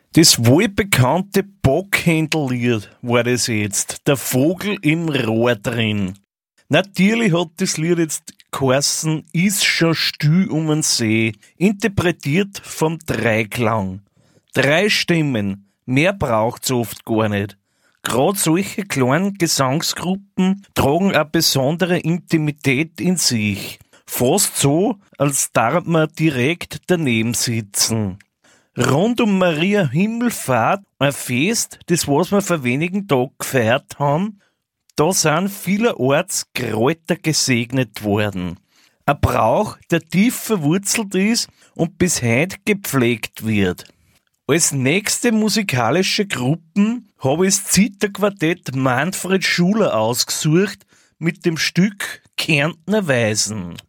Das wohlbekannte Bockhändel-Lied war das jetzt. Der Vogel im Rohr drin. Natürlich hat das Lied jetzt geheißen, ist schon still um den See, interpretiert vom Dreiklang. 3 Stimmen, mehr braucht's oft gar nicht. Gerade solche kleinen Gesangsgruppen tragen eine besondere Intimität in sich. Fast so, als darf man direkt daneben sitzen. Rund um Maria Himmelfahrt, ein Fest, das was wir vor wenigen Tagen gefeiert haben, da sind vielerorts Kräuter gesegnet worden. Ein Brauch, der tief verwurzelt ist und bis heute gepflegt wird. Als nächste musikalische Gruppen habe ich das Zitherquartett Manfred Schuler ausgesucht mit dem Stück Kärntner Weisen.